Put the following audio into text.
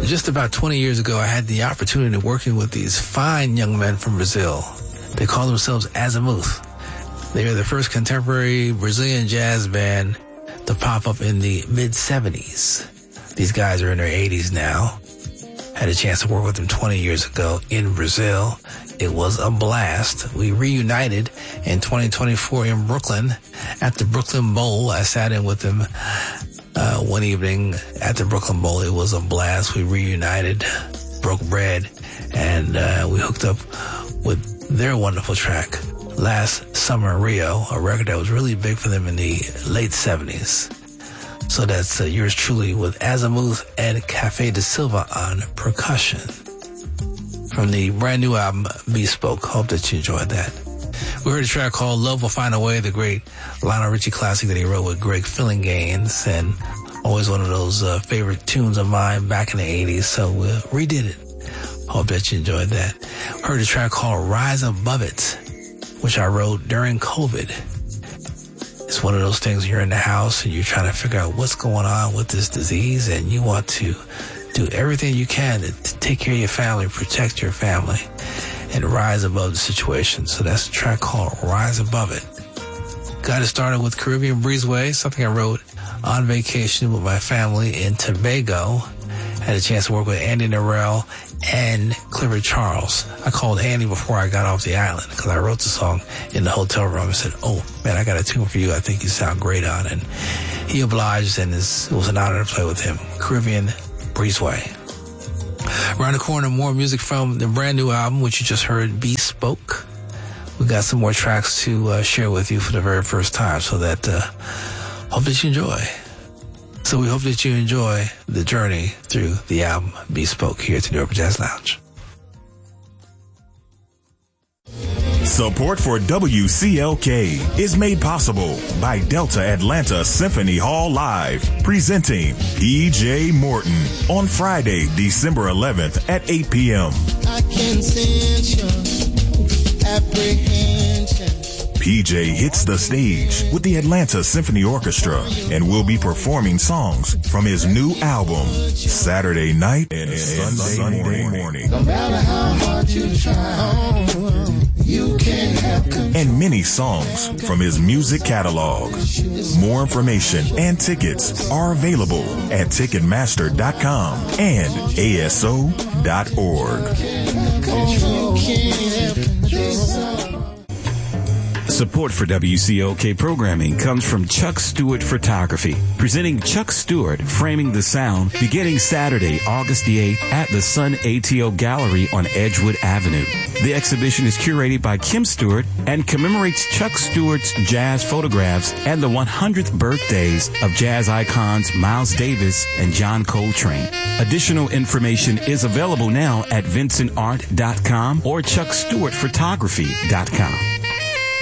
Just about 20 years ago, I had the opportunity of working with these fine young men from Brazil. They call themselves Azimuth. They are the first contemporary Brazilian jazz band to pop up in the mid-70s. These guys are in their 80s now. Had a chance to work with them 20 years ago in Brazil. It was a blast. We reunited in 2024 in Brooklyn at the Brooklyn Bowl. I sat in with them one evening at the Brooklyn Bowl. It was a blast. We reunited, broke bread, and we hooked up with their wonderful track, Last Summer in Rio, a record that was really big for them in the late 70s. So that's yours truly with Azimuth and Cafe de Silva on percussion from the brand new album Bespoke. Hope that you enjoyed that. We heard a track called Love Will Find a Way, the great Lionel Richie classic that he wrote with Greg Fillinganes, and always one of those favorite tunes of mine back in the 80s, so we redid it. Hope that you enjoyed that. Heard a track called Rise Above It, which I wrote during COVID. It's one of those things, you're in the house and you're trying to figure out what's going on with this disease, and you want to do everything you can to take care of your family, protect your family, and rise above the situation. So that's a track called Rise Above It. Got it started with Caribbean Breezeway, something I wrote on vacation with my family in Tobago. Had a chance to work with Andy Narell and Clifford Charles. I called Andy before I got off the island because I wrote the song in the hotel room and said, "Oh man, I got a tune for you. I think you sound great on." And he obliged, and it was an honor to play with him. Caribbean Breezeway. Around the corner, more music from the brand new album, which you just heard, Bespoke. We got some more tracks to share with you for the very first time, so that hope that you enjoy. So we hope that you enjoy the journey through the album Bespoke here at the New York Jazz Lounge. Support for WCLK is made possible by Delta Atlanta Symphony Hall Live, presenting P.J. Morton on Friday, December 11th at 8 p.m. I can sense your apprehension. PJ hits the stage with the Atlanta Symphony Orchestra and will be performing songs from his new album, Saturday Night and Sunday Morning. No matter how hard you try, you can't have control. And many songs from his music catalog. More information and tickets are available at Ticketmaster.com and ASO.org. Support for WCOK programming comes from Chuck Stewart Photography, presenting Chuck Stewart Framing the Sound, beginning Saturday, August the 8th at the Sun ATO Gallery on Edgewood Avenue. The exhibition is curated by Kim Stewart and commemorates Chuck Stewart's jazz photographs and the 100th birthdays of jazz icons Miles Davis and John Coltrane. Additional information is available now at vincentart.com or chuckstewartphotography.com.